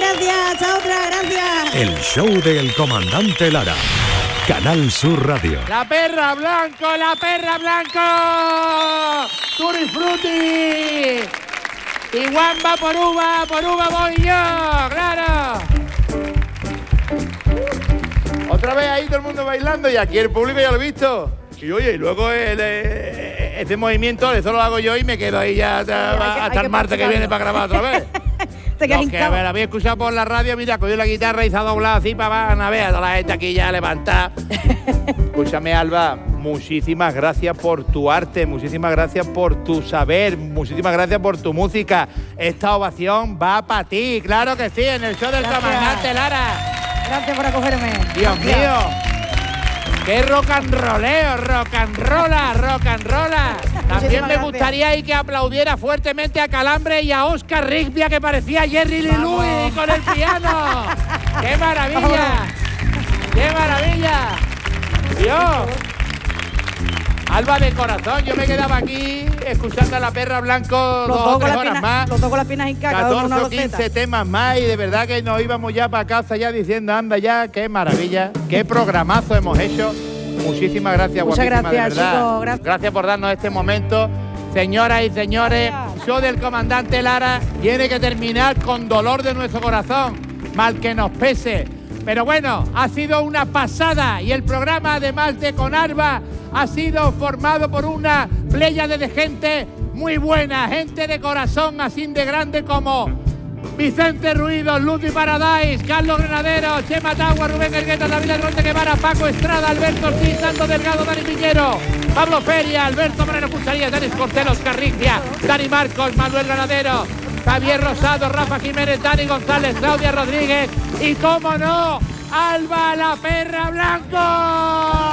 Gracias, hasta otra, gracias. El show del comandante Lara. Canal Sur Radio. La perra blanco, la perra blanco. Tutti frutti. Y Juan va por uva voy yo, claro. Otra vez ahí todo el mundo bailando y aquí el público ya lo he visto. Y oye, y luego ese movimiento, eso lo hago yo y me quedo ahí ya hasta el martes que viene para grabar otra vez. Te quedas Los que me la había escuchado por la radio, mira, cogió la guitarra y se ha doblado así para ver a toda la gente aquí ya levantada. Escúchame, Alba, muchísimas gracias por tu arte, muchísimas gracias por tu saber, muchísimas gracias por tu música. Esta ovación va para ti, claro que sí, en el show del comandante Lara. Gracias por acogerme. Dios mío, qué rock and rolleo, rock and rolla. También me gustaría ahí que aplaudiera fuertemente a Calambre y a Oscar Rigby, que parecía Jerry Lee Lewis con el piano. ¡Qué maravilla! ¡Qué maravilla! Dios. Alba, de corazón, yo me quedaba aquí escuchando a la perra blanco 2 o 3 horas más. Los dos con las piernas hincadas, 14 o 15 temas más y de verdad que nos íbamos ya para casa ya diciendo, anda ya, qué maravilla, qué programazo hemos hecho. Muchísimas gracias, muchas guapísima, gracias, de verdad. chicos, Gracias por darnos este momento. Señoras y señores, show del comandante Lara tiene que terminar con dolor de nuestro corazón, mal que nos pese. Pero bueno, ha sido una pasada y el programa, además de con Alba, ha sido formado por una pléyade de gente muy buena, gente de corazón, así de grande como Vicente Ruido, Lucy Paradise, Carlos Granadero, Chema Tagua, Rubén Ergueta, David Alronte Guevara, Paco Estrada, Alberto Ortiz, Nando Delgado, Dani Piñero, Pablo Feria, Alberto Moreno Pucharía, Denis Cortés, Oscar Rigby, Dani Marcos, Manuel Granadero, Javier Rosado, Rafa Jiménez, Dani González, Claudia Rodríguez y, cómo no, Alba la perra blanco.